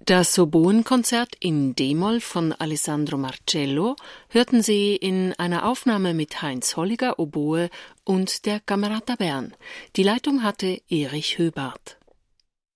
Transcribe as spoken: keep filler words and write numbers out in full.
Das Oboenkonzert in D-Moll von Alessandro Marcello hörten Sie in einer Aufnahme mit Heinz Holliger, Oboe und der Camerata Bern. Die Leitung hatte Erich Höbart.